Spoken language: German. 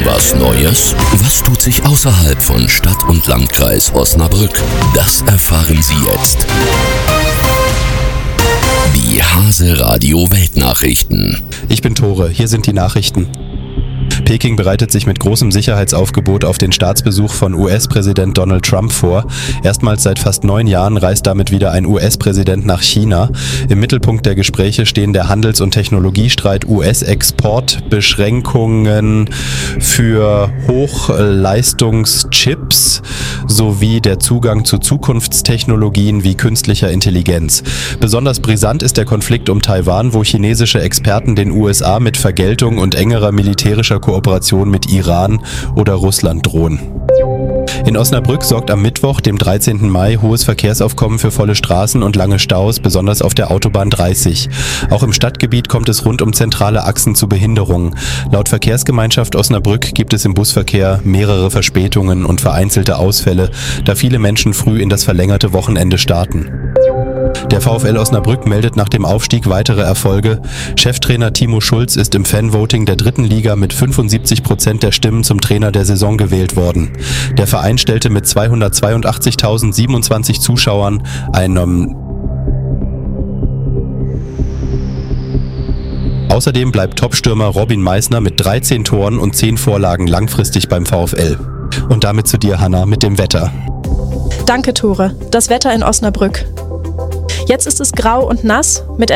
Was Neues? Was tut sich außerhalb von Stadt und Landkreis Osnabrück? Das erfahren Sie jetzt. Die Hase Radio Weltnachrichten. Ich bin Tore, hier sind die Nachrichten. Peking bereitet sich mit großem Sicherheitsaufgebot auf den Staatsbesuch von US-Präsident Donald Trump vor. Erstmals seit fast 9 Jahren reist damit wieder ein US-Präsident nach China. Im Mittelpunkt der Gespräche stehen der Handels- und Technologiestreit, US-Exportbeschränkungen für Hochleistungschips sowie der Zugang zu Zukunftstechnologien wie künstlicher Intelligenz. Besonders brisant ist der Konflikt um Taiwan, wo chinesische Experten den USA mit Vergeltung und engerer militärischer Kooperation mit Iran oder Russland drohen. In Osnabrück sorgt am Mittwoch, dem 13. Mai, hohes Verkehrsaufkommen für volle Straßen und lange Staus, besonders auf der Autobahn 30. Auch im Stadtgebiet kommt es rund um zentrale Achsen zu Behinderungen. Laut Verkehrsgemeinschaft Osnabrück gibt es im Busverkehr mehrere Verspätungen und vereinzelte Ausfälle, da viele Menschen früh in das verlängerte Wochenende starten. Der VfL Osnabrück meldet nach dem Aufstieg weitere Erfolge. Cheftrainer Timo Schulz ist im Fanvoting der 3. Liga mit 75% der Stimmen zum Trainer der Saison gewählt worden. Der Verein stellte mit 282.027 Zuschauern Außerdem bleibt Topstürmer Robin Meissner mit 13 Toren und 10 Vorlagen langfristig beim VfL. Und damit zu dir, Hanna, mit dem Wetter. Danke, Tore. Das Wetter in Osnabrück. Jetzt ist es grau und nass mit